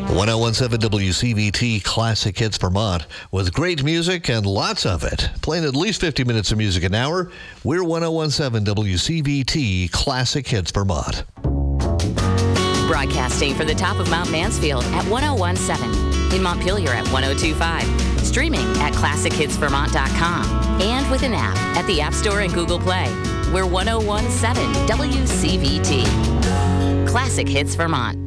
1017 WCVT Classic Hits Vermont with great music and lots of it. Playing at least 50 minutes of music an hour. We're 1017 WCVT Classic Hits Vermont. Broadcasting from the top of Mount Mansfield at 1017. In Montpelier at 1025. Streaming at ClassicHitsVermont.com. And with an app at the App Store and Google Play. We're 1017 WCVT. Classic Hits Vermont.